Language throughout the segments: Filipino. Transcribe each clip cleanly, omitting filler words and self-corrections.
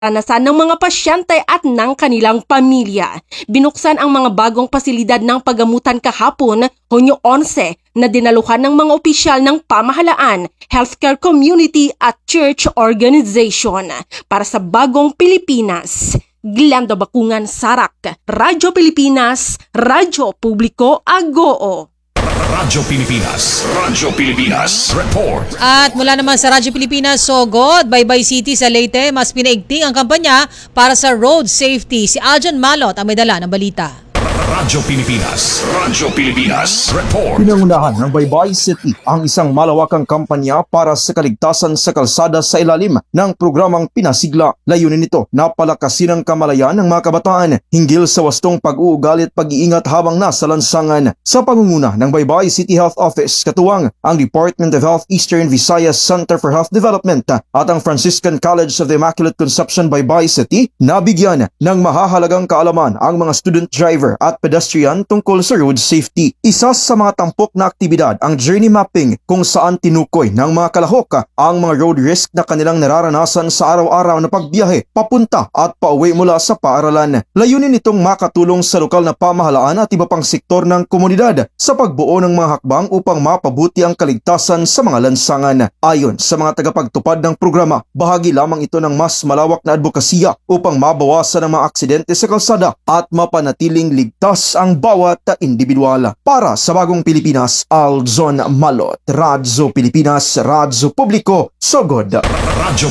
Karanasan ng mga pasyente at ng kanilang pamilya. Binuksan ang mga bagong pasilidad ng paggamutan kahapon, Hunyo 11, na dinaluhan ng mga opisyal ng pamahalaan, healthcare community at church organization para sa bagong Pilipinas. Glenda Bakungan, Sarak, Radyo Pilipinas, Radyo Publiko Agoo. Radyo Pilipinas, report. At mula naman sa Radyo Pilipinas, Sogod, Baybay City sa Leyte, mas pinaigting ang kampanya para sa road safety. Si Aljan Malot ang may dala ng balita. Radyo Pilipinas, report. Pinangunahan ng Baybay City ang isang malawakang kampanya para sa kaligtasan sa kalsada sa ilalim ng programang Pinasigla. Layunin nito na palakasin ang kamalayan ng mga kabataan hinggil sa wastong pag-uugali at pag-iingat habang nasa lansangan. Sa pangunguna ng Baybay City Health Office, katuwang ang Department of Health Eastern Visayas Center for Health Development at ang Franciscan College of the Immaculate Conception Baybay City, nabigyan ng mahahalagang kaalaman ang mga student driver at pedestrian tungkol sa road safety. Isa sa mga tampok na aktibidad ang journey mapping kung saan tinukoy ng mga kalahok ang mga road risk na kanilang nararanasan sa araw-araw na pagbiyahe, papunta at pauwi mula sa paaralan. Layunin nitong makatulong sa lokal na pamahalaan at iba pang sektor ng komunidad sa pagbuo ng mga hakbang upang mapabuti ang kaligtasan sa mga lansangan. Ayon sa mga tagapagtupad ng programa, bahagi lamang ito ng mas malawak na advokasya upang mabawasan ang mga aksidente sa kalsada at mapanatiling ligtas ang bawat individual. Para sa bagong Pilipinas, Aljon Malot, Radyo Pilipinas, Radyo Publiko, Sogod. Radyo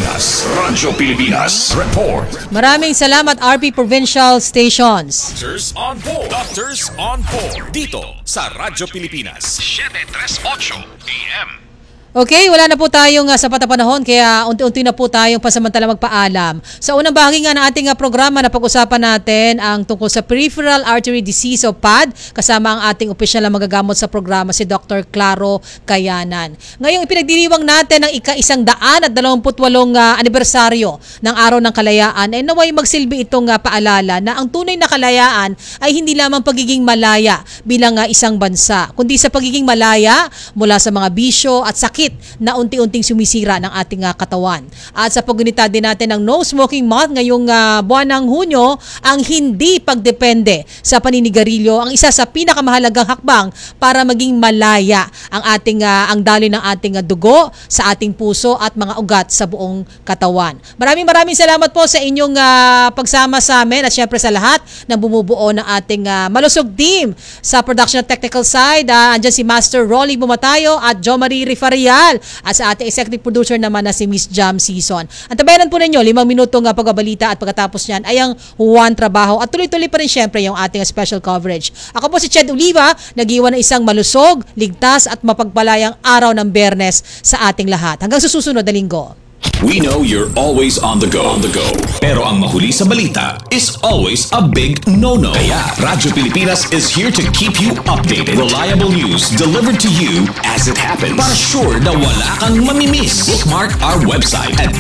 Pilipinas, report. Maraming salamat RP Provincial Stations. Doctors on board. Dito sa Radyo Pilipinas, 738 AM. Okay, wala na po tayong sapat na panahon kaya unti-unti na po tayong pasamantala magpaalam. Sa unang bahagi nga ng ating programa na pag-usapan natin ang tungkol sa peripheral artery disease o PAD kasama ang ating opisyal na magagamot sa programa si Dr. Claro Kayanan. Ngayong ipinagdiriwang natin ang ika-128 anibersaryo ng Araw ng Kalayaan ay naway magsilbi itong paalala na ang tunay na kalayaan ay hindi lamang pagiging malaya bilang isang bansa, kundi sa pagiging malaya mula sa mga bisyo at sakit na unti-unting sumisira ng ating katawan. At sa pagunita din natin ng No Smoking Month ngayong buwan ng Hunyo, ang hindi pagdepende sa paninigarilyo ang isa sa pinakamahalagang hakbang para maging malaya ang daloy ng ating dugo sa ating puso at mga ugat sa buong katawan. Maraming salamat po sa inyong pagsama sa amin at syempre sa lahat ng bumubuo ng ating malusog team sa production at technical side. Andyan si Master Rolly Bumatayo at Jo Marie Rifaria at sa ating executive producer naman na si Miss Jam Season. Ang tabayanan po ninyo, 5 minutong pagbabalita at pagkatapos niyan ay ang Juan Trabaho at tuloy-tuloy pa rin syempre yung ating special coverage. Ako po si Ched Oliva, nag-iwan ng isang malusog, ligtas at mapagpalayang araw ng Biyernes sa ating lahat. Hanggang sa susunod na linggo. We know you're always on the go. Pero ang mahuli sa balita is always a big no-no. Kaya Radyo Pilipinas is here to keep you updated. Reliable news delivered to you as it happens. Para sure na wala kang mamimiss. Bookmark our website at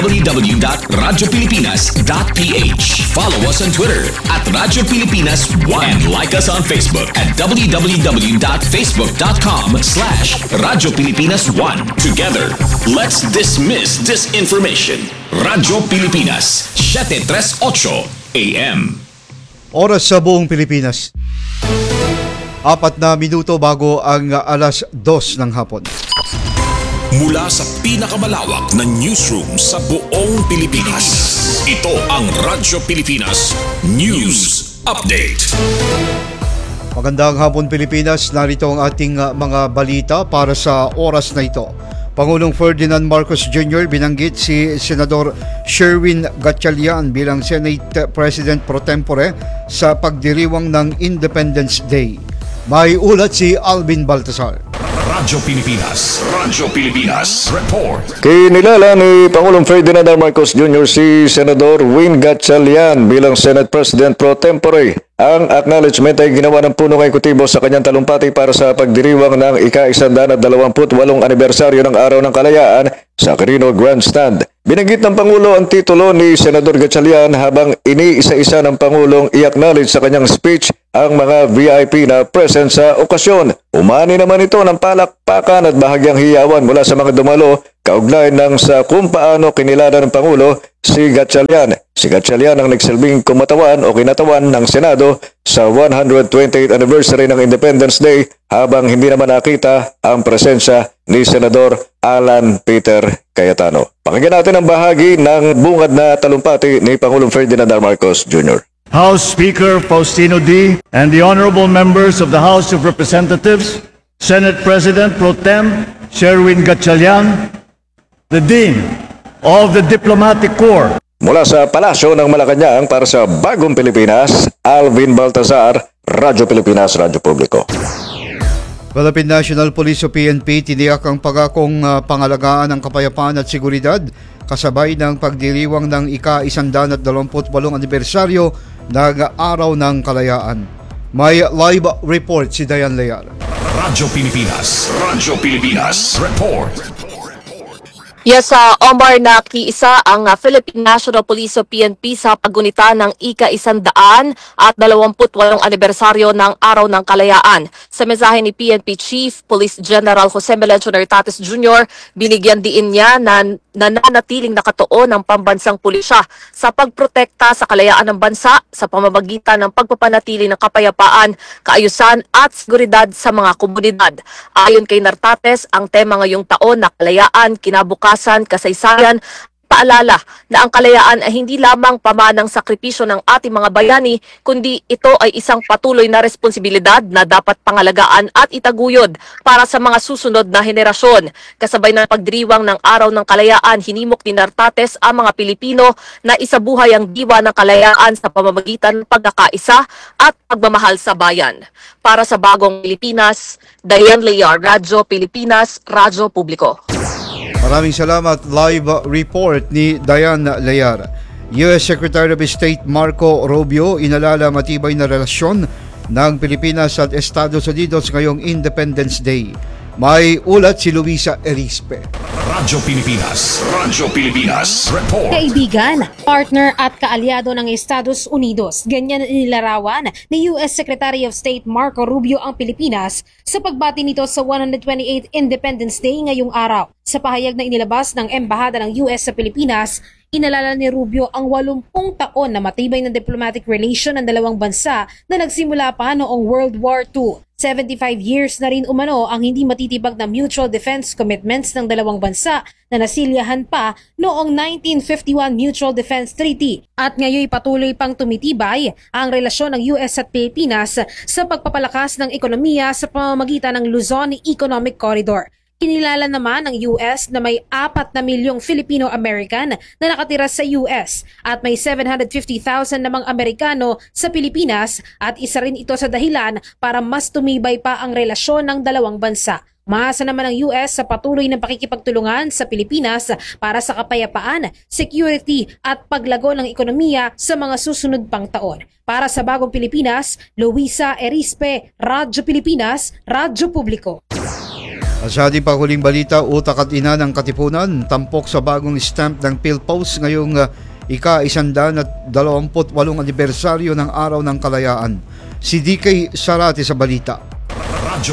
www.radiopilipinas.ph. Follow us on Twitter at Radyo Pilipinas 1 and like us on Facebook at www.facebook.com/Radyo Pilipinas 1. Together, let's dismiss disinformation. Radyo Pilipinas, 738 AM. Oras sa buong Pilipinas. 4 na minuto bago ang alas 2 ng hapon. Mula sa pinakamalawak na newsroom sa buong Pilipinas, ito ang Radyo Pilipinas News Update. Magandang hapon Pilipinas, narito ang ating mga balita para sa oras na ito. Pangulong Ferdinand Marcos Jr. binanggit si Senador Sherwin Gatchalian bilang Senate President pro tempore sa pagdiriwang ng Independence Day. May ulat si Alvin Baltasar. Radyo Pilipinas, report. Kinilala ni Pangulong Ferdinand Marcos Jr. si Senador Win Gatchalian bilang Senate President pro tempore. Ang acknowledgement ay ginawa ng punong ekutibo sa kanyang talumpati para sa pagdiriwang ng ika-128 anibersaryo ng Araw ng Kalayaan sa Quirino Grandstand. Binanggit ng Pangulo ang titulo ni Senador Gatchalian habang iniisa-isa ng Pangulong i-acknowledge sa kanyang speech ang mga VIP na present sa okasyon. Umani naman ito ng palakpakan at bahagyang hiyawan mula sa mga dumalo kaugnay ng sa kung paano kinilala ng Pangulo si Gatchalian. Si Gatchalian ang nagsilbing kumatawan o kinatawan ng Senado sa 128th anniversary ng Independence Day habang hindi naman nakita ang presensya ni Senador Alan Peter Cayetano. Pakinggan natin ang bahagi ng bungad na talumpati ni Pangulong Ferdinand R. Marcos Jr. House Speaker Faustino D. and the honorable members of the House of Representatives, Senate President Pro Tem Sherwin Gatchalian, the Dean of the Diplomatic Corps. Mula sa Palasyo ng Malacanang para sa Bagong Pilipinas, Alvin Baltazar, Radyo Pilipinas, Radyo Publiko. Philippine National Police o PNP tiniyak ang pangakong pangalagaan ng kapayapaan at seguridad kasabay ng pagdiriwang ng ika-128 anibersaryo ng Araw ng Kalayaan. May live report si Dayan Leal. Radyo Pilipinas, report. Yes, Omar, nakiisa ang Philippine National Police o PNP sa paggunita ng ika-128 anibersaryo ng Araw ng Kalayaan. Sa mensahe ni PNP Chief Police General Jose Melencio Nartates Jr., binigyan diin niya na nananatiling nakatuon ng pambansang pulisya sa pagprotekta sa kalayaan ng bansa sa pamamagitan ng pagpapanatili ng kapayapaan, kaayusan at seguridad sa mga komunidad. Ayon kay Nartates, ang tema ngayong taon na kalayaan, kinabukasan, kasaysayan, paalala na ang kalayaan ay hindi lamang pamanang sakripisyo ng ating mga bayani, kundi ito ay isang patuloy na responsibilidad na dapat pangalagaan at itaguyod para sa mga susunod na henerasyon. Kasabay ng pagdiriwang ng Araw ng Kalayaan, hinimok ni Nartates ang mga Pilipino na isabuhay ang diwa ng kalayaan sa pamamagitan ng pagkakaisa at pagmamahal sa bayan. Para sa Bagong Pilipinas, Dayan Leal, Radyo Pilipinas, Radyo Publiko. Maraming salamat. Live report ni Dayan Leal. U.S. Secretary of State Marco Rubio inalala matibay na relasyon ng Pilipinas at Estados Unidos ngayong Independence Day. May ulat si Luisa Erispe. Radyo Pilipinas, report. Kaibigan, partner at kaalyado ng Estados Unidos, ganyan inilarawan ni U.S. Secretary of State Marco Rubio ang Pilipinas sa pagbati nito sa 128th Independence Day ngayong araw. Sa pahayag na inilabas ng Embahada ng U.S. sa Pilipinas, inalala ni Rubio ang 80 taon na matibay na diplomatic relation ng dalawang bansa na nagsimula pa noong World War II. 75 years na rin umano ang hindi matitibag na mutual defense commitments ng dalawang bansa na nasilyahan pa noong 1951 Mutual Defense Treaty. At ngayon patuloy pang tumitibay ang relasyon ng US at Pilipinas sa pagpapalakas ng ekonomiya sa pamamagitan ng Luzon Economic Corridor. Kinilala naman ng US na may 4 na milyong Filipino-American na nakatira sa US at may 750,000 namang Amerikano sa Pilipinas at isa rin ito sa dahilan para mas tumibay pa ang relasyon ng dalawang bansa. Umaasa naman ang US sa patuloy na pakikipagtulungan sa Pilipinas para sa kapayapaan, security at paglago ng ekonomiya sa mga susunod pang taon. Para sa Bagong Pilipinas, Luisa Erispe, Radyo Pilipinas, Radyo Publiko. Sa ating panghuling balita, utak at ina ng Katipunan, tampok sa bagong stamp ng PhilPost ngayong ika-128 anibersaryo ng Araw ng Kalayaan. Si DK Sarate sa balita. Radyo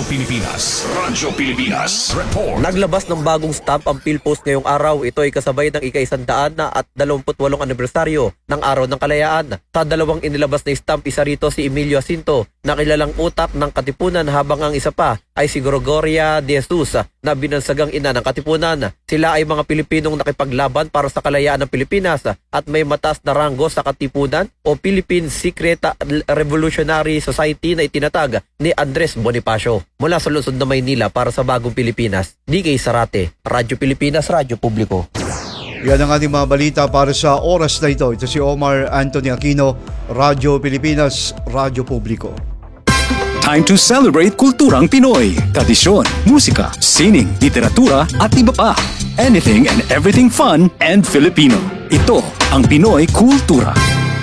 Pilipinas, report. Naglabas ng bagong stamp ang PhilPost ngayong araw. Ito ay kasabay ng ika-128 anibersaryo ng Araw ng Kalayaan. Sa dalawang inilabas na stamp, isa rito si Emilio Jacinto, na kilalang utak ng Katipunan, habang ang isa pa ay si Gregoria de Jesus, na binansagang ina ng Katipunan. Sila ay mga Pilipinong nakipaglaban para sa kalayaan ng Pilipinas at may mataas na ranggo sa Katipunan o Philippine Secret Revolutionary Society na itinatag ni Andres Bonifacio. Mula sa lungsod na Maynila para sa Bagong Pilipinas, DK Sarate, Radyo Pilipinas, Radyo Publiko. Yan ang ating mga balita para sa oras na ito. Ito si Omar Anthony Aquino, Radyo Pilipinas, Radyo Publiko. Time to celebrate kulturang Pinoy. Tradisyon, musika, sining, literatura at iba pa. Anything and everything fun and Filipino. Ito ang Pinoy Kultura.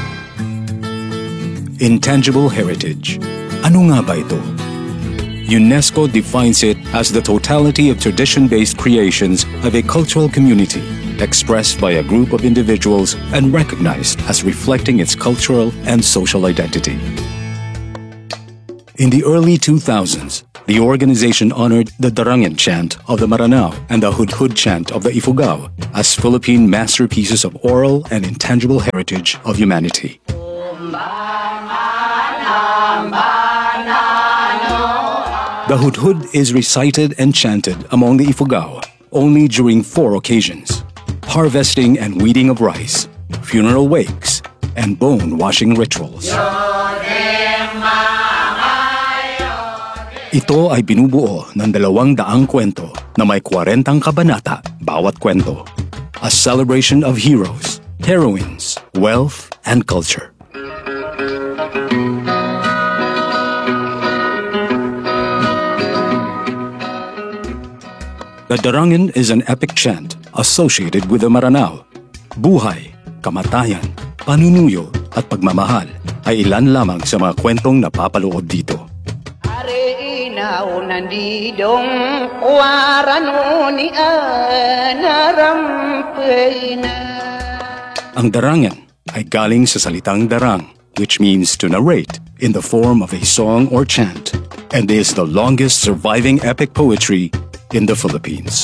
Intangible heritage. Ano nga ba ito? UNESCO defines it as the totality of tradition-based creations of a cultural community, expressed by a group of individuals and recognized as reflecting its cultural and social identity. In the early 2000s, the organization honored the Darangan chant of the Maranao and the Hudhud chant of the Ifugao as Philippine masterpieces of oral and intangible heritage of humanity. The Hudhud is recited and chanted among the Ifugao only during 4 occasions: harvesting and weeding of rice, funeral wakes, and bone-washing rituals. Ito ay binubuo ng 200 kwento na may 40 kabanata bawat kwento. A celebration of heroes, heroines, wealth, and culture. The Darangan is an epic chant associated with the Maranao. Buhay, kamatayan, panunuyo at pagmamahal ay ilan lamang sa mga kwentong napapaloob dito. Ang Darangan ay galing sa salitang darang, which means to narrate in the form of a song or chant, and is the longest surviving epic poetry in the Philippines.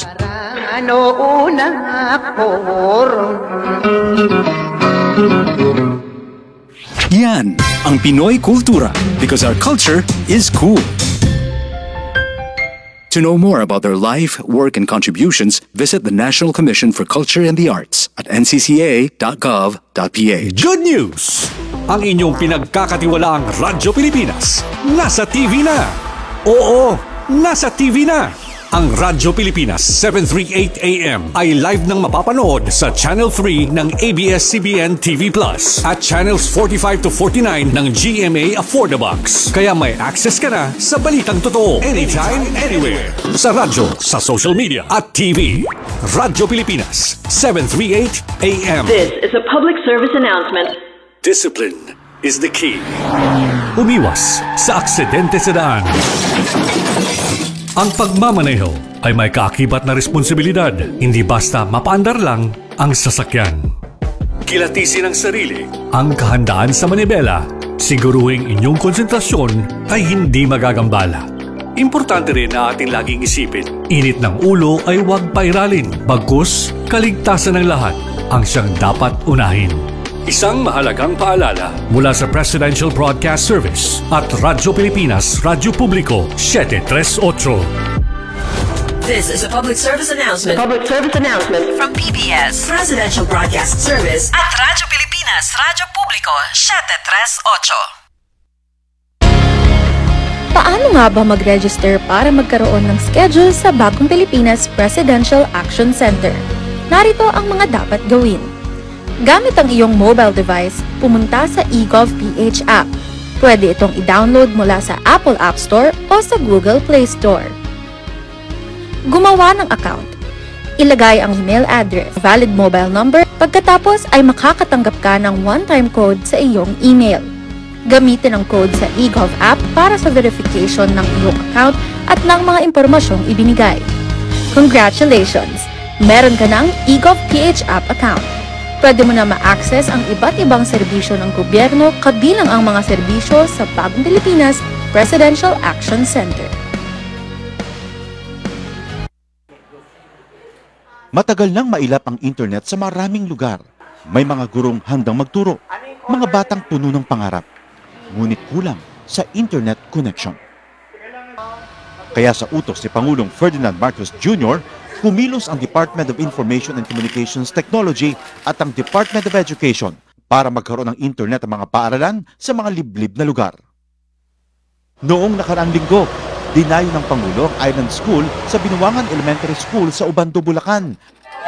Yan ang Pinoy kultura, because our culture is cool. To know more about their life, work, and contributions, visit the National Commission for Culture and the Arts at ncca.gov.ph. Good news! Ang inyong pinagkakatiwalaang Radyo Pilipinas nasa TV na! Oo, nasa TV na! Ang Radyo Pilipinas 738 AM ay live nang mapapanood sa Channel 3 ng ABS-CBN TV Plus at Channels 45 to 49 ng GMA Affordabox. Kaya may access ka na sa balitang totoo anytime, anywhere. Sa radyo, sa social media at TV. Radyo Pilipinas 738 AM. This is a public service announcement. Discipline is the key. Umiwas sa aksidente sa daan. Ang pagmamaneho ay may kaakibat na responsibilidad, hindi basta mapaandar lang ang sasakyan. Kilatisin ang sarili, ang kahandaan sa manibela, siguruhing inyong konsentrasyon ay hindi magagambala. Importante rin na ating laging isipin, init ng ulo ay huwag pairalin, bagkus kaligtasan ng lahat ang siyang dapat unahin. Isang mahalagang paalala mula sa Presidential Broadcast Service at Radyo Pilipinas, Radyo Publiko 738. This is a public service announcement. Public service announcement from PBS, Presidential Broadcast Service at Radyo Pilipinas, Radyo Publiko 738. Paano nga ba mag-register para magkaroon ng schedule sa Bagong Pilipinas Presidential Action Center? Narito ang mga dapat gawin. Gamit ang iyong mobile device, pumunta sa eGovPH app. Pwede itong i-download mula sa Apple App Store o sa Google Play Store. Gumawa ng account. Ilagay ang email address, valid mobile number, pagkatapos ay makakatanggap ka ng one-time code sa iyong email. Gamitin ang code sa eGov app para sa verification ng iyong account at ng mga impormasyong ibinigay. Congratulations! Meron ka ng eGovPH app account. Pwede mo na ma-access ang iba't ibang serbisyo ng gobyerno kabilang ang mga serbisyo sa Bagong Pilipinas Presidential Action Center. Matagal nang mailap ang internet sa maraming lugar. May mga gurong handang magturo, mga batang puno ng pangarap. Ngunit kulang sa internet connection. Kaya sa utos ni Pangulong Ferdinand Marcos Jr., kumilos ang Department of Information and Communications Technology at ang Department of Education para magkaroon ng internet ang mga paaralan sa mga liblib na lugar. Noong nakaraang linggo, dinayo ng Pangulo ang Island School sa Binuangan Elementary School sa Ubando, Bulacan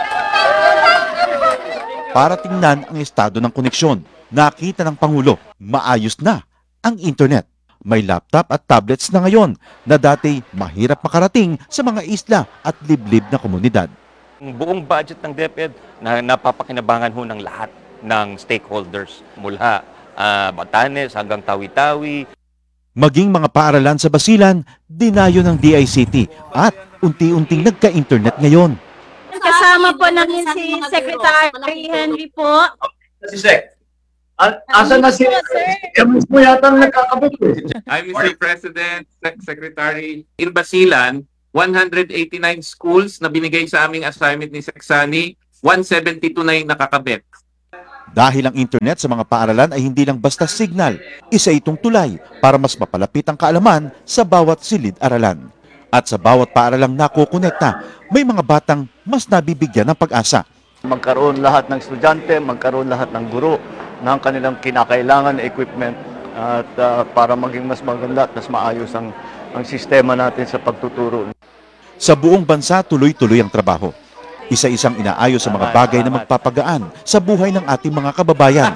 para tingnan ang estado ng koneksyon. Nakita ng Pangulo, maayos na ang internet. May laptop at tablets na ngayon na dati mahirap makarating sa mga isla at liblib na komunidad. Ang buong budget ng DepEd na napapakinabangan ho ng lahat ng stakeholders mula Batanes hanggang Tawi-Tawi. Maging mga paaralan sa Basilan, dinayo ng DICT at unti-unting nagka-internet ngayon. Kasama po namin si Secretary Henry po. Si Sec. Asan na si Kamis mo yata ang nagkakabit eh. I'm Mr. President, Secretary Irbasilan, 189 schools na binigay sa aming assignment ni Seksani, 172 na yung nakakabit. Dahil ang internet sa mga paaralan ay hindi lang basta signal, isa itong tulay para mas mapalapit ang kaalaman sa bawat silid-aralan. At sa bawat paaralang nakukonekta, may mga batang mas nabibigyan ng pag-asa. Magkaroon lahat ng estudyante, magkaroon lahat ng guro ng kanilang kinakailangan na equipment at para maging mas maganda at mas maayos ang sistema natin sa pagtuturo. Sa buong bansa, tuloy-tuloy ang trabaho. Isa-isang inaayos sa mga bagay na magpapagaan sa buhay ng ating mga kababayan.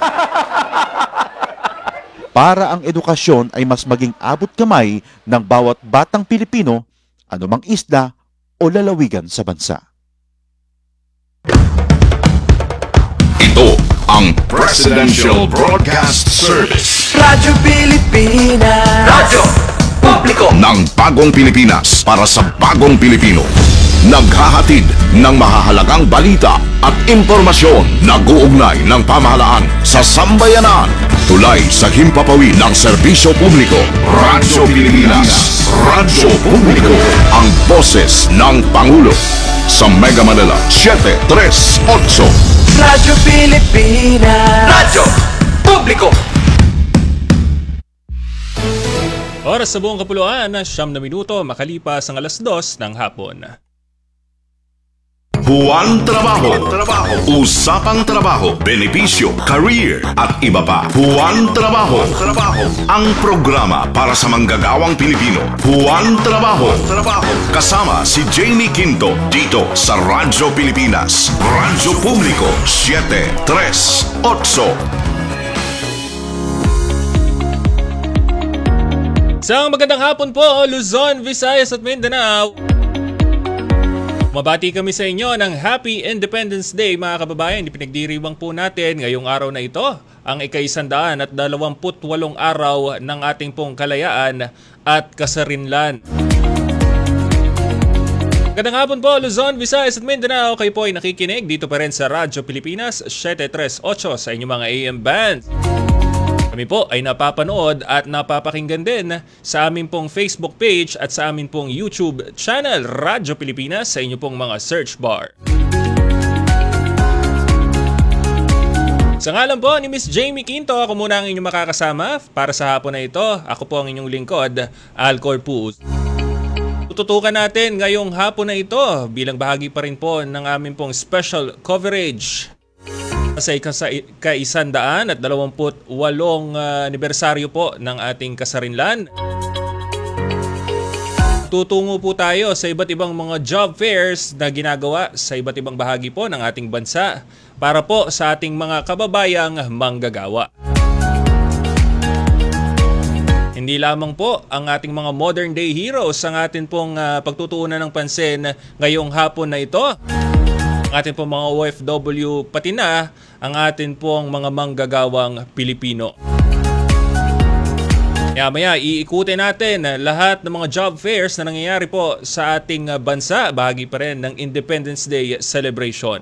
Para ang edukasyon ay mas maging abot kamay ng bawat batang Pilipino, anumang isla o lalawigan sa bansa. Ito ang Presidential Broadcast Service. Radyo Pilipinas. Radyo Publiko ng bagong Pilipinas para sa bagong Pilipino. Naghahatid ng mahahalagang balita at impormasyon na guugnay ng pamahalaan sa sambayanan. Tulay sa himpapawid ng serbisyo publiko. Radyo Pilipinas. Radyo Publiko. Ang boses ng Pangulo. Sa Mega Manila, 738. Radyo Pilipinas. Radyo Publiko. Oras sa buong kapuluan, 9 na minuto makalipas ang 2:00 ng hapon. Buwan Trabaho. Usapang trabaho, benepisyo, career at iba pa. Buwan Trabaho. Ang programa para sa manggagawang Pilipino. Buwan Trabaho. Kasama si Jamie Quinto dito sa Radyo Pilipinas. Radyo Publiko 738. Isang magandang hapon po, Luzon, Visayas at Mindanao. Mabati kami sa inyo ng Happy Independence Day mga kababayan. Ipinagdiriwang po natin ngayong araw na ito ang ika-128 araw ng ating pong kalayaan at kasarinlan. Magandang hapon po, Luzon, Visayas at Mindanao. Kayo po ay nakikinig dito pa rin sa Radyo Pilipinas 738 sa inyong mga AM bands. Kami po ay napapanood at napapakinggan din sa aming pong Facebook page at sa aming pong YouTube channel, Radyo Pilipinas, sa inyong pong mga search bar. Sa ngalan po ni Miss Jamie Quinto, ako muna ang inyong makakasama para sa hapon na ito. Ako po ang inyong lingkod, Al Corpus. Tututukan natin ngayong hapon na ito bilang bahagi pa rin po ng aming pong special coverage sa ika-128 anibersaryo po ng ating kasarinlan. Tutungo po tayo sa iba't ibang mga job fairs na ginagawa sa iba't ibang bahagi po ng ating bansa para po sa ating mga kababayang manggagawa. Hindi lamang po ang ating mga modern day heroes ang atin pong pagtutuunan ng pansin ngayong hapon na ito. Ang ating pong mga OFW pati na ang atin pong mga manggagawang Pilipino. Maya iikutin natin lahat ng mga job fairs na nangyayari po sa ating bansa, bahagi pa rin ng Independence Day celebration.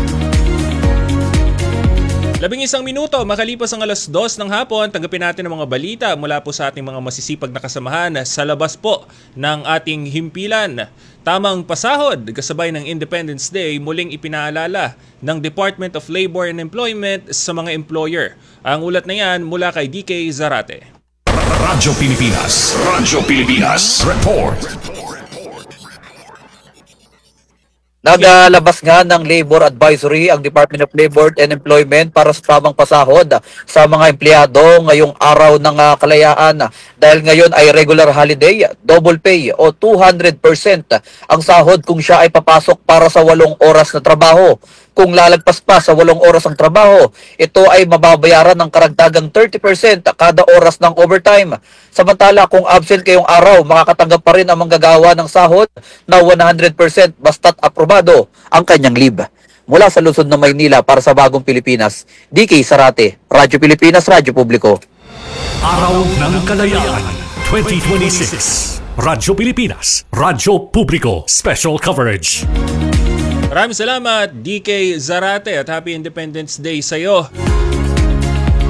11 minuto makalipas ang 2:00 ng hapon, tanggapin natin ang mga balita mula po sa ating mga masisipag na kasamahan sa labas po ng ating himpilan. Tamang pasahod kasabay ng Independence Day muling ipinaalala ng Department of Labor and Employment sa mga employer. Ang ulat na yan mula kay DK Zarate. Radyo Pilipinas. Radyo Pilipinas. Report. Nagalabas nga ng Labor Advisory ang Department of Labor and Employment para sa tamang pasahod sa mga empleyado ngayong araw ng kalayaan. Dahil ngayon ay regular holiday, double pay o 200% ang sahod kung siya ay papasok para sa 8 oras na trabaho. Kung lalagpas pa sa 8 oras ang trabaho, ito ay mababayaran ng karagdagang 30% kada oras ng overtime. Samantala, kung absent kayong araw, makakatanggap pa rin ang manggagawa ng sahod na 100% basta't aprobado ang kanyang leave. Mula sa lungsod ng Maynila para sa Bagong Pilipinas, DK Zarate, Radyo Pilipinas, Radyo Publiko. Araw ng Kalayaan 2026. Radyo Pilipinas, Radyo Publiko, Special Coverage. Maraming salamat DK Zarate at Happy Independence Day sa iyo.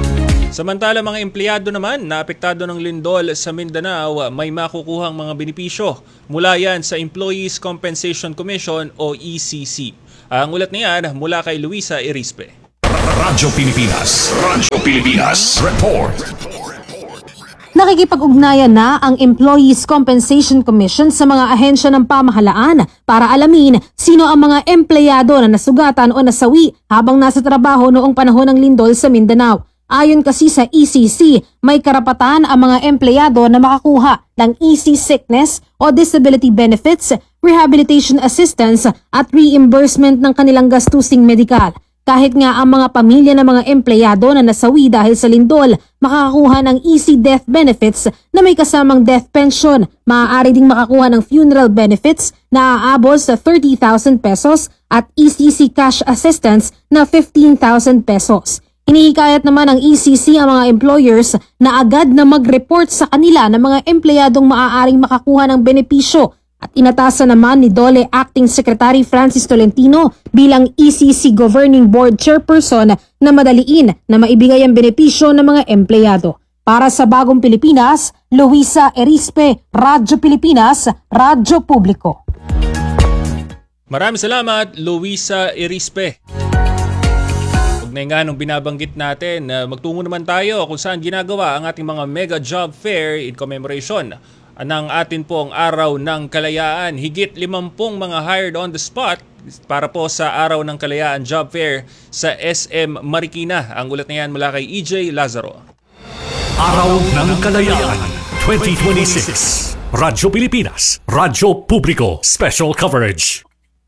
Samantala mga empleyado naman na apektado ng lindol sa Mindanao may makukuhang mga benepisyo mula yan sa Employees Compensation Commission o ECC. Ang ulat niyan mula kay Luisa Erispe. Radyo Pilipinas Report. Nakikipag-ugnayan na ang Employees Compensation Commission sa mga ahensya ng pamahalaan para alamin sino ang mga empleyado na nasugatan o nasawi habang nasa trabaho noong panahon ng lindol sa Mindanao. Ayon kasi sa ECC, may karapatan ang mga empleyado na makakuha ng easy sickness o disability benefits, rehabilitation assistance at reimbursement ng kanilang gastusing medikal. Kahit nga ang mga pamilya ng mga empleyado na nasawi dahil sa lindol, makakakuha ng easy death benefits na may kasamang death pension. Maaari ding makakuha ng funeral benefits na aabot sa 30,000 pesos at ECC cash assistance na 15,000 pesos. Hinihikayat naman ng ECC ang mga employers na agad na mag-report sa kanila ng mga empleyadong maaaring makakuha ng benepisyo. At inatasan naman ni DOLE Acting Secretary Francis Tolentino bilang ECC Governing Board Chairperson na madaliin na maibigay ang benepisyo ng mga empleyado. Para sa Bagong Pilipinas, Luisa Erispe, Radyo Pilipinas, Radyo Publiko. Maraming salamat, Luisa Erispe. Ugnay nga nung binabanggit natin, magtungo naman tayo kung saan ginagawa ang ating mga mega job fair in commemoration ng atin pong Araw ng Kalayaan. Higit 50 mga hired on the spot para po sa Araw ng Kalayaan Job Fair sa SM Marikina. Ang ulat na yan mula kay EJ Lazaro. Araw ng Kalayaan 2026. Radyo Pilipinas, Radyo Publiko, Special Coverage.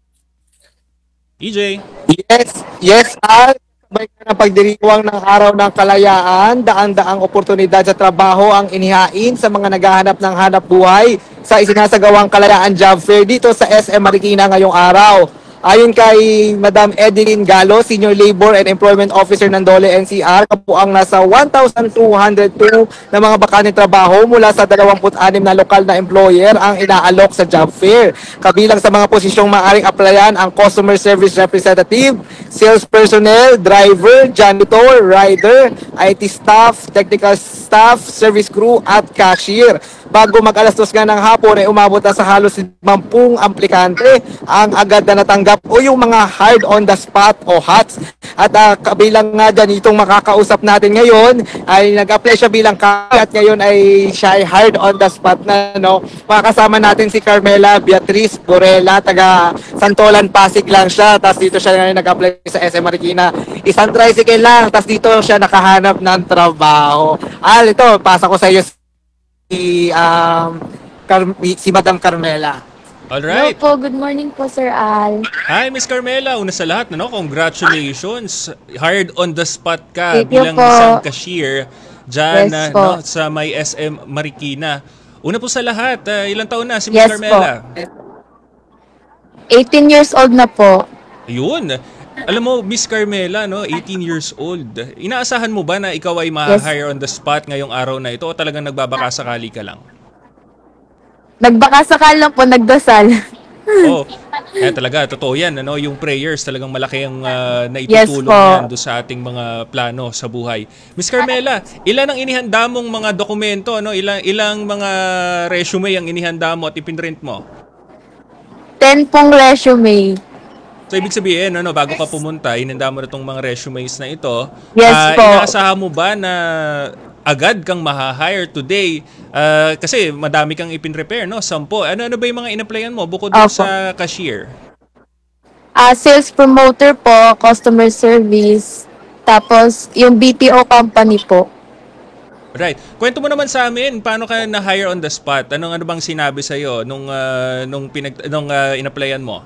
EJ. Yes, Al. Sabay ka ng pagdiriwang ng Araw ng Kalayaan, daan-daang oportunidad sa trabaho ang inihain sa mga naghahanap ng hanap buhay sa isinasagawang Kalayaan Job Fair dito sa SM Marikina ngayong araw. Ayon kay Madam Edeline Galo, Senior Labor and Employment Officer ng DOLE NCR, kabuang nasa 1,202 na mga bakaneng trabaho mula sa 26 na lokal na employer ang inaalok sa job fair. Kabilang sa mga posisyong maaaring applyan ang Customer Service Representative, Sales Personnel, Driver, Janitor, Rider, IT Staff, Technical Staff, Service Crew at Cashier. Bago mag-alas 2 nga ng hapon ay umabot na sa halos 50 aplikante ang agad na natanggap o yung mga hard on the spot o HOTS. At kabilang nga dyan itong makakausap natin ngayon ay nag-apply siya bilang at ngayon ay siya ay hard on the spot na. Makakasama natin si Carmela Beatriz Borela, taga Santolan, Pasig lang siya. Tapos dito siya ngayon nag-apply sa SM Marikina. Isang tricycle lang, tapos dito siya nakahanap ng trabaho. Ito, pasa ko sa iyo si Madam Carmela. Alright. Hello po, good morning po Sir Al. Hi Miss Carmela, una sa lahat, congratulations. Hired on the spot ka Thank you bilang po. isang cashier dyan Yes po. sa may SM Marikina. Una po sa lahat, ilang taon na si Miss Yes Carmela? po. 18 years old na po. Ayun. Alam mo, Miss Carmela, 18 years old. Inaasahan mo ba na ikaw ay ma-hire on the spot ngayong araw na ito o talagang nagbabaka sakali ka lang? Nagbakasakal lang po, nagdasal. Oh, talaga, totoo yan. Yung prayers, talagang malaki ang naitutulong Yes po. yan doon sa ating mga plano sa buhay. Miss Carmela, ilan ang inihanda mong mga dokumento? Ilang mga resume ang inihanda mo at ipinrint mo? 10 pong resume. So, ibig sabihin, bago ka pumunta, inihanda mo na itong mga resumes na ito. Yes po. Inaasahan mo ba na agad kang maha-hire today? Kasi madami kang ipin-prepare, 10. Ano ba yung mga in-applyan mo bukod dun sa cashier? Sales promoter po, customer service, tapos yung BPO company po. Right. Kwento mo naman sa amin, paano ka na-hire on the spot? Ano bang sinabi sa'yo nung in-applyan mo?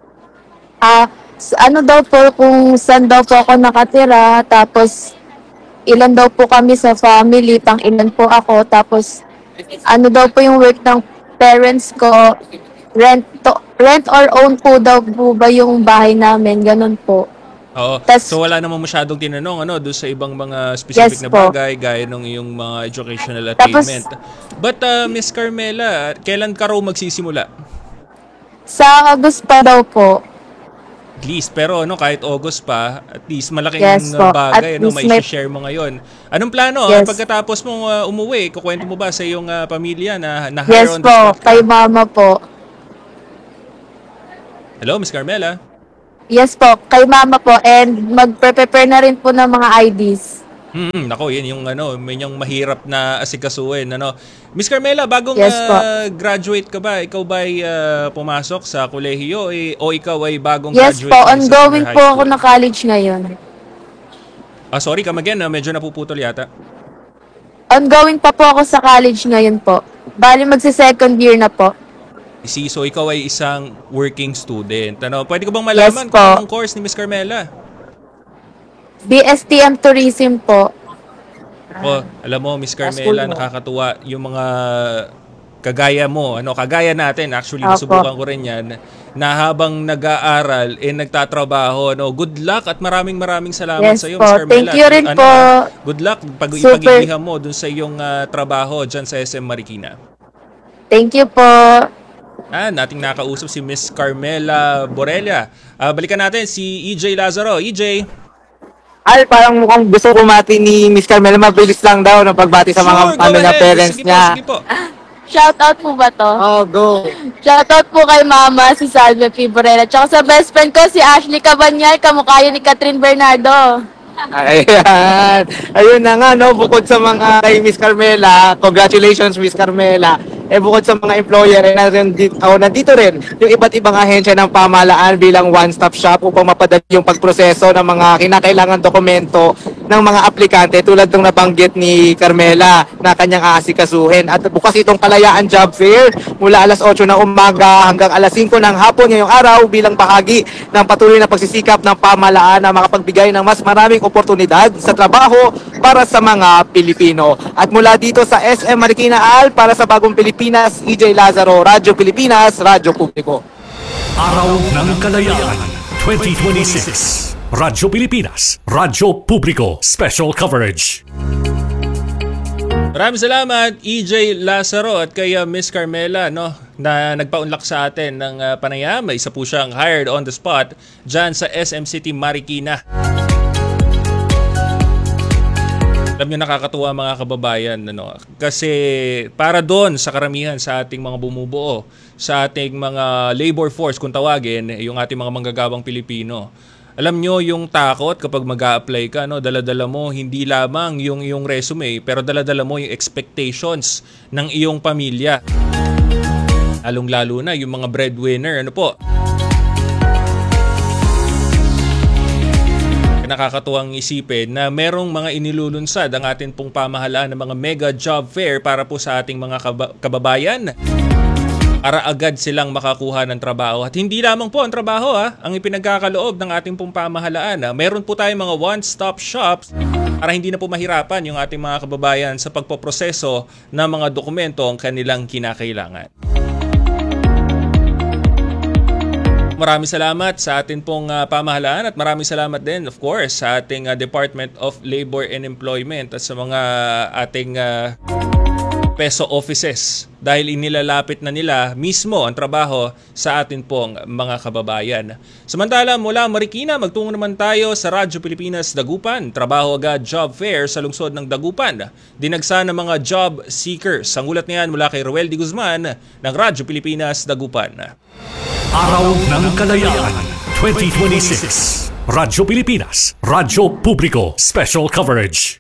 Ano daw po, kung saan daw po ako nakatira, tapos ilan daw po kami sa family, pang ilan po ako, tapos ano daw po yung work ng parents ko, rent or own po daw po ba yung bahay namin, ganun po. Oo. So wala namang masyadong tinanong doon sa ibang mga specific Yes na po. bagay gaya ng iyong mga educational attainment. But Miss Carmela, kailan ka raw magsisimula? Sa August pa daw po. At least, pero kahit August pa, at least malaking Yes po. bagay, At least may share mo ngayon. Anong plano? Yes. Pagkatapos mong umuwi, kukwento mo ba sa iyong pamilya na Yes hire on the po, spot ka? kay mama po. Hello, Miss Carmela? Yes po, kay mama po. And mag-prepare na rin po ng mga IDs. Nako, yun yung yung mahirap na asikasuhin, Miss Carmela, bagong Yes po. graduate ka ba? Ikaw ba ay pumasok sa kolehiyo o ikaw ay bagong Yes graduate? po, sa ongoing senior po high ako school? na college ngayon. Sorry, come again, medyo napuputol yata. Ongoing pa po ako sa college ngayon po. Bali magsi-second year na po. So ikaw ay isang working student. Pwede ko bang malaman Yes po. kung anong course ni Miss Carmela? BSTM Tourism po. Alam mo, Miss school Carmela, mo. nakakatuwa yung mga kagaya mo, kagaya natin, actually, Opo. nasubukan ko rin yan, na habang nag-aaral, nagtatrabaho, good luck at maraming salamat Yes sa iyo, po. Miss Carmela. Thank you rin po. Good luck, Super. ipag-ibihan mo dun sa iyong trabaho dyan sa SM Marikina. Thank you po. Nating nakausap si Miss Carmela Borella. Balikan natin si EJ Lazaro. EJ. Al, parang mukhang gusto kumati ni Miss Carmela. Mabilis lang daw ng pagbati sa mga parents niya. Sige po. Shoutout po ba to? Oh, go. Shoutout po kay mama, si Salve P. Borella. Tsaka sa best friend ko, si Ashley Cabanyal. Kamukha yun ni Catherine Bernardo. Ayan. Ayun na nga, bukod sa mga kay Miss Carmela, congratulations Miss Carmela. Bukod sa mga employer, nandito rin yung iba't ibang ahensya ng pamahalaan bilang one-stop shop upang mapadali yung pagproseso ng mga kinakailangan dokumento ng mga aplikante tulad ng nabanggit ni Carmela na kanyang aasikasuhin. At bukas itong Kalayaan Job Fair mula alas 8 ng umaga hanggang alas 5 ng hapon ngayong araw bilang bahagi ng patuloy na pagsisikap ng pamahalaan na makapagbigay ng mas maraming oportunidad sa trabaho para sa mga Pilipino. At mula dito sa SM Marikina Al, para sa Bagong Pilipinas, EJ Lazaro, Radyo Pilipinas, Radyo Publiko. Araw ng Kalayaan 2026. Radyo Pilipinas, Radyo Publiko, Special Coverage. Maraming salamat EJ Lazaro at kay Miss Carmela na nagpaunlak sa atin ng panayam. Isa po siyang hired on the spot dyan sa SM City Marikina. Alam nyo, nakakatuwa mga kababayan, kasi para doon sa karamihan sa ating mga bumubuo, sa ating mga labor force kung tawagin, yung ating mga manggagawang Pilipino. Alam nyo yung takot kapag mag-a-apply ka, dala-dala mo hindi lamang yung iyong resume, pero dala-dala mo yung expectations ng iyong pamilya. Lalong-lalo na yung mga breadwinner, nakakatuwang isipin na merong mga inilulunsad ang ating pong pamahalaan ng mga mega job fair para po sa ating mga kababayan para agad silang makakuha ng trabaho. At hindi lamang po ang trabaho ang ipinagkakaloob ng ating pong pamahalaan. Meron po tayong mga one-stop shops para hindi na po mahirapan yung ating mga kababayan sa pagpoproseso ng mga dokumento ang kanilang kinakailangan. Maraming salamat sa ating pong pamahalaan at maraming salamat din, of course, sa ating Department of Labor and Employment at sa mga ating PESO offices dahil inilalapit na nila mismo ang trabaho sa atin pong mga kababayan. Samantala, mula Marikina, magtungo naman tayo sa Radyo Pilipinas Dagupan. Trabaho agad job fair sa lungsod ng Dagupan. Dinagsa ng mga job seekers. Ang ulat niyan mula kay Roel D. Guzman ng Radyo Pilipinas Dagupan. Araw ng Kalayaan 2026. Radyo Pilipinas, Radyo Publiko, Special Coverage.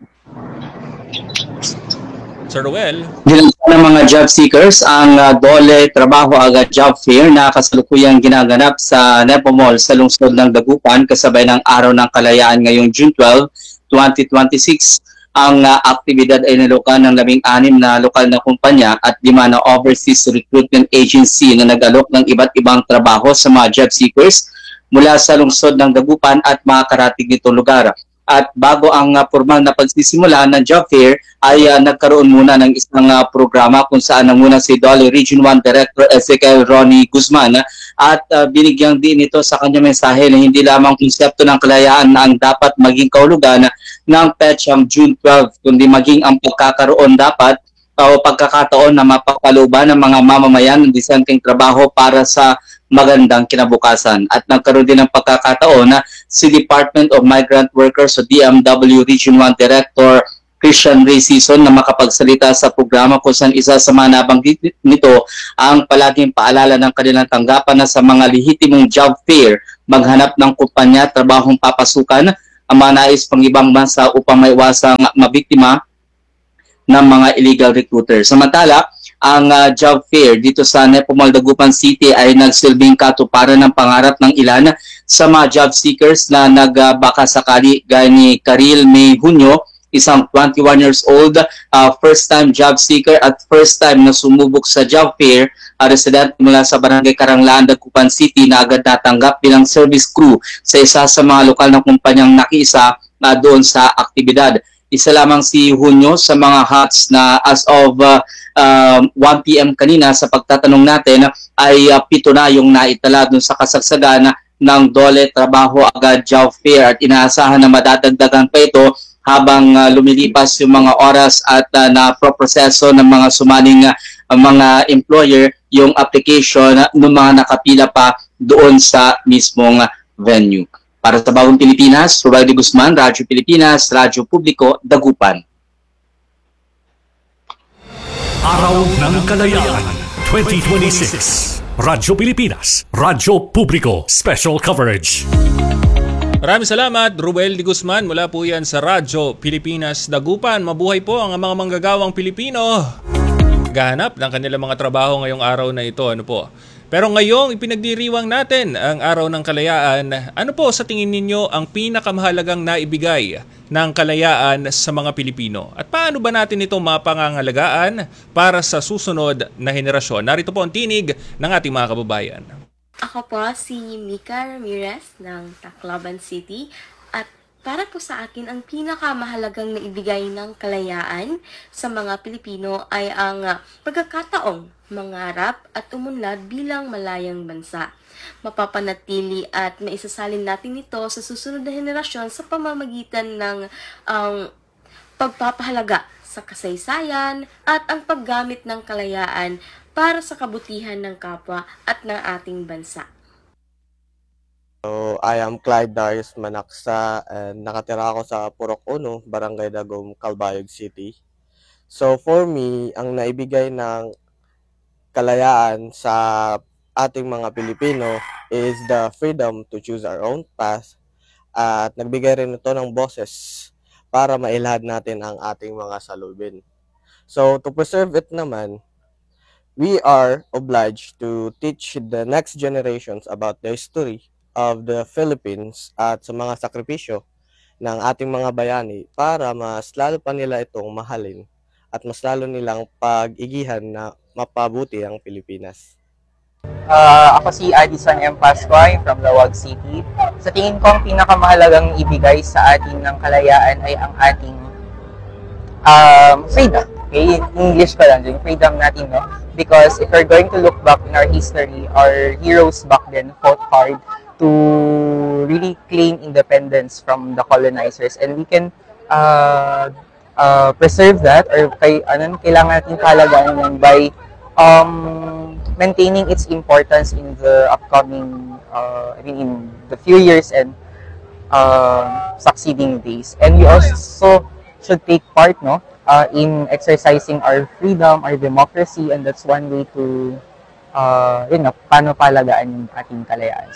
Sir Roel. Dinagsa ng mga job seekers ang DOLE Trabaho Agad Job Fair na kasalukuyang ginaganap sa Nepo Mall sa lungsod ng Dagupan kasabay ng Araw ng Kalayaan ngayong June 12, 2026. Ang aktibidad ay nilukan ng 16 na lokal na kumpanya at 5 na overseas recruitment agency na nag-alok ng iba't ibang trabaho sa mga job seekers mula sa lungsod ng Dagupan at mga karatig nitong lugar. At bago ang formal na pagsisimula ng job fair ay nagkaroon muna ng isang programa kung saan nanguna si DOLE Region 1 Director Ezekiel Ronnie Guzman at binigyang din ito sa kanyang mensahe na hindi lamang konsepto ng kalayaan na ang dapat maging kahulugan ng petsang June 12, kundi maging ang pagkakaroon dapat o pagkakataon na mapapalooban ng mga mamamayan ng disenteng trabaho para sa magandang kinabukasan. At nagkaroon din ng pagkakataon na si Department of Migrant Workers o DMW Region 1 Director Christian Ray Season na makapagsalita sa programa kung saan isa sa mga nabanggit nito ang palaging paalala ng kanilang tanggapan na sa mga lehitimong job fair, maghanap ng kumpanya, trabahong papasukan, ang mga nais pang ibang bansa upang maiwasang mabiktima ng mga illegal recruiters. Samantala, ang job fair dito sa Nepomol, Dagupan City ay nagsilbing katuparan ng pangarap ng ilan sa mga job seekers na nagbaka sakali gaya ni Karil May Junio, isang 21 years old, first-time job seeker at first-time na sumubok sa job fair, resident mula sa Barangay Karanglaan, Dagupan City na agad natanggap bilang service crew sa isa sa mga lokal na kumpanyang nakiisa doon sa aktibidad. Isa lamang si Junio sa mga hats na as of 1 p.m. kanina sa pagtatanong natin ay 7 na yung naitala doon sa kasagsagan ng DOLE Trabaho Agad Job Fair at inaasahan na madadagdagan pa ito habang lumilipas yung mga oras at naproproseso ng mga sumaling mga employer yung application ng mga nakapila pa doon sa mismong venue. Para sa Bagong Pilipinas, Ruel de Guzman, Radyo Pilipinas, Radyo Publiko, Dagupan. Araw ng Kalayaan 2026. Radyo Pilipinas, Radyo Publiko, Special Coverage. Maraming salamat, Ruel de Guzman. Mula po yan sa Radyo Pilipinas, Dagupan. Mabuhay po ang mga manggagawang Pilipino. Gahanap ng kanilang mga trabaho ngayong araw na ito. Ano po? Pero ngayong ipinagdiriwang natin ang Araw ng Kalayaan, ano po sa tingin ninyo ang pinakamahalagang naibigay ng kalayaan sa mga Pilipino? At paano ba natin ito mapangangalagaan para sa susunod na henerasyon? Narito po ang tinig ng ating mga kababayan. Ako po si Mika Ramirez ng Tacloban City at para po sa akin ang pinakamahalagang naibigay ng kalayaan sa mga Pilipino ay ang pagkakataong mangarap at umunlad bilang malayang bansa. Mapapanatili at maisasalin natin ito sa susunod na henerasyon sa pamamagitan ng pagpapahalaga sa kasaysayan at ang paggamit ng kalayaan para sa kabutihan ng kapwa at ng ating bansa. So, I am Clyde Darius Manaksa and nakatira ako sa Purok 1, Barangay Dagom, Calbayog City. So, for me, ang naibigay ng kalayaan sa ating mga Pilipino is the freedom to choose our own path at nagbigay rin ito ng boses para mailahad natin ang ating mga salubin. So, to preserve it naman, we are obliged to teach the next generations about the history of the Philippines at sa mga sakripisyo ng ating mga bayani para mas lalo pa nila itong mahalin at mas lalo nilang pag-igihan na mapabuti ang Pilipinas. Ako si Addison M. Pascuay from Lawag City. Sa tingin ko, ang pinakamahalagang ibigay sa atin ng kalayaan ay ang ating freedom. Okay? English pa lang, yung freedom natin, no? Because if we're going to look back in our history, our heroes back then fought hard to really claim independence from the colonizers, and we can preserve that or kailangan natin palagaan yan by maintaining its importance in the upcoming in the few years and succeeding days. And we also should take part in exercising our freedom, our democracy, and that's one way to paano palagaan yung ating kalayaan.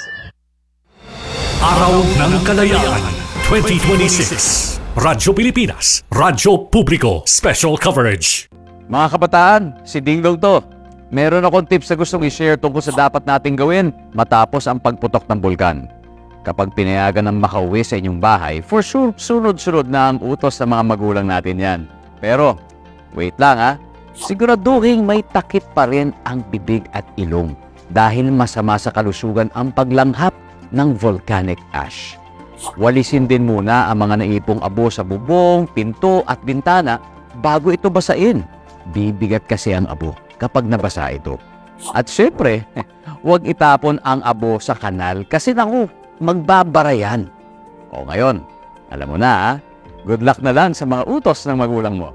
Araw ng Kalayaan 2026. Radyo Pilipinas, Radyo Publiko, Special Coverage. Mga kabataan, si Dingdong to. Meron akong tips na gustong i-share tungkol sa dapat nating gawin matapos ang pagputok ng bulkan. Kapag pinayagan ng makauwi sa inyong bahay, for sure, sunod-sunod na ang utos ng mga magulang natin yan. Pero, wait lang ha, siguraduhin may takip pa rin ang bibig at ilong dahil masama sa kalusugan ang paglanghap ng volcanic ash. Walisin din muna ang mga naipong abo sa bubong, pinto at bintana bago ito basain. Bibigat kasi ang abo kapag nabasa ito. At syempre, huwag itapon ang abo sa kanal kasi magbabara yan. O ngayon, alam mo na ha, good luck na lang sa mga utos ng magulang mo.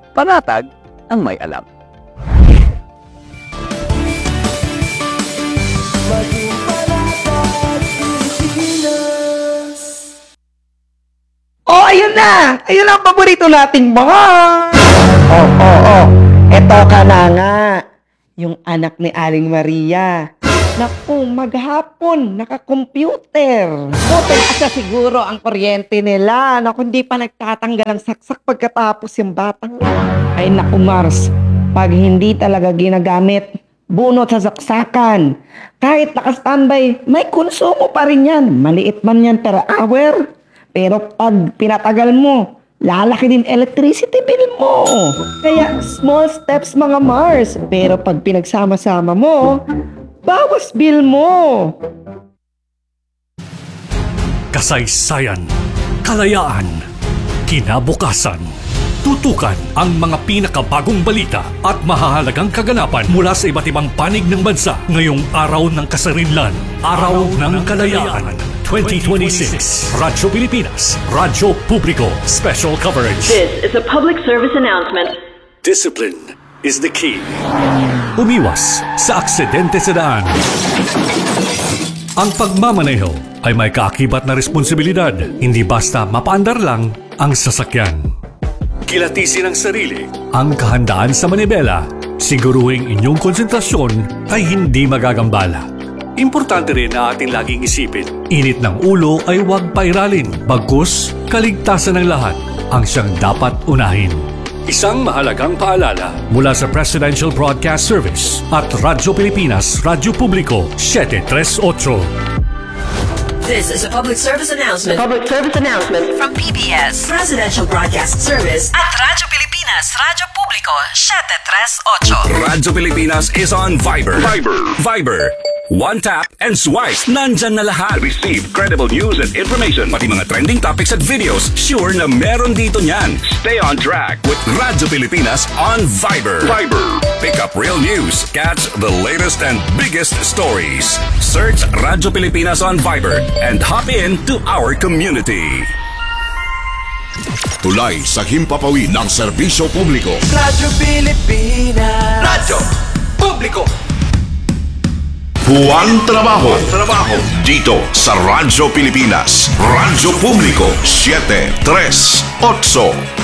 #panatag ang may alam. Ayun ang paborito nating Mars! Eto ka na nga. Yung anak ni Aling Maria. Naku, maghapon, naka-computer. Buti asa siguro ang kuryente nila. Naku, hindi pa nagtatanggal ang saksak pagkatapos yung batang. Ay naku, Mars, pag hindi talaga ginagamit, bunot sa saksakan. Kahit naka-standby, may konsumo pa rin yan. Maliit man yan per hour. Pero pag pinatagal mo, lalaki din electricity bill mo. Kaya small steps mga Mars. Pero pag pinagsama-sama mo, bawas bill mo. Kasaysayan, kalayaan, kinabukasan. Tutukan ang mga pinakabagong balita at mahahalagang kaganapan mula sa iba't ibang panig ng bansa ngayong Araw ng Kasarinlan, Araw ng Kalayaan 2026. Radyo Pilipinas, Radyo Publiko, Special Coverage. This is a public service announcement. Discipline is the key. Umiwas sa aksidente sa daan. Ang pagmamaneho ay may kaakibat na responsibilidad, hindi basta mapaandar lang ang sasakyan. Kilatisin ang sarili, ang kahandaan sa manibela, siguruhing inyong konsentrasyon ay hindi magagambala. Importante rin na ating laging isipin, init ng ulo ay huwag pairalin, bagkus kaligtasan ng lahat ang siyang dapat unahin. Isang mahalagang paalala mula sa Presidential Broadcast Service at Radyo Pilipinas, Radyo Publiko, 738. This is a public service announcement. Public service announcement from PBS Presidential Broadcast Service at Radyo Pilipinas, Radyo Publiko, 738. Radyo Pilipinas is on Viber. Viber. One tap and swipe. Nandyan na lahat. Receive credible news and information. Pati mga trending topics at videos. Sure na meron dito niyan. Stay on track with Radyo Pilipinas on Viber. Pick up real news. Catch the latest and biggest stories. Search Radyo Pilipinas on Viber and hop in to our community. Tulay sa himpapawid ng serbisyo publiko. Radyo Pilipinas. Radyo Publiko. Buwan trabaho. Dito sa Radyo Pilipinas. Radyo Publiko 738.